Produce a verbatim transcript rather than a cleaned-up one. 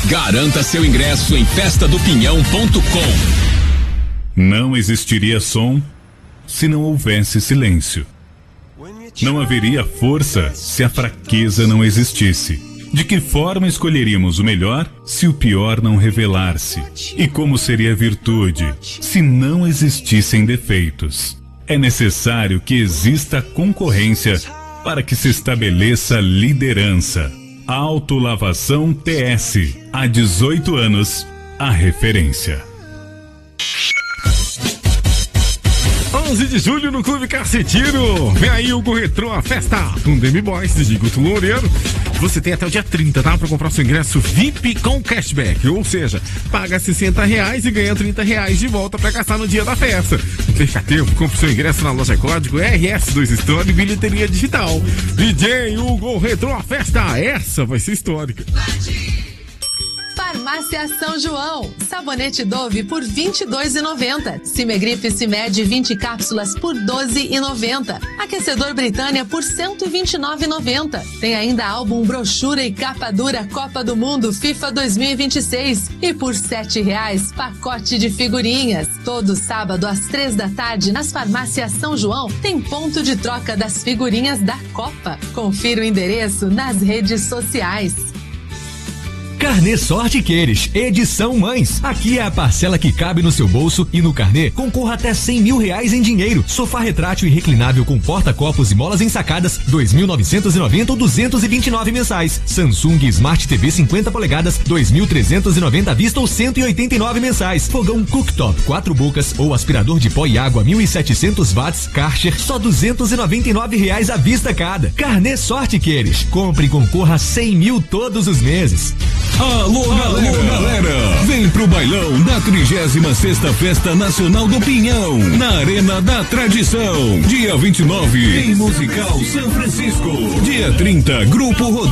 Garanta seu ingresso em festa do pinhão ponto com. Não existiria som se não houvesse silêncio. Não haveria força se a fraqueza não existisse. De que forma escolheríamos o melhor se o pior não revelar-se? E como seria a virtude se não existissem defeitos? É necessário que exista concorrência para que se estabeleça liderança. Autolavação T S. Há dezoito anos, a referência. onze de julho no Clube Cacetiro. Vem aí o Go Retrô, a festa com Demi Boys de Guto Loureiro. Você tem até o dia trinta, tá? Pra comprar seu ingresso V I P com cashback. Ou seja, paga sessenta reais e ganha trinta reais de volta pra gastar no dia da festa. Não perca tempo, compre seu ingresso na loja código R S dois Store e bilheteria digital. D J Hugo Retrô, a festa. Essa vai ser histórica. Farmácia São João. Sabonete Dove por vinte e dois reais e noventa centavos. Cimegrife Cimed vinte cápsulas por doze reais e noventa centavos. Aquecedor Britânia por cento e vinte e nove reais e noventa centavos. Tem ainda álbum brochura e capa dura Copa do Mundo FIFA dois mil e vinte e seis. E por sete reais, pacote de figurinhas. Todo sábado às três da tarde nas Farmácias São João tem ponto de troca das figurinhas da Copa. Confira o endereço nas redes sociais. Carnê Sorte Queires, edição Mães. Aqui é a parcela que cabe no seu bolso e no carnê concorra até cem mil reais em dinheiro. Sofá retrátil e reclinável com porta-copos e molas ensacadas, dois mil novecentos e noventa ou duzentos e vinte e nove mensais. Samsung Smart T V cinquenta polegadas, dois mil trezentos e noventa à vista ou cento e oitenta e nove mensais. Fogão cooktop, quatro bocas ou aspirador de pó e água mil e setecentos watts, Karcher, só duzentos e noventa e nove reais à vista cada. Carnê Sorte Queires. Compre e concorra a cem mil todos os meses. Alô, galera. Alô, galera! Vem pro bailão da trigésima sexta Festa Nacional do Pinhão, na Arena da Tradição. Dia vinte e nove, em Musical São Francisco. Dia trinta, Grupo Rodrigo.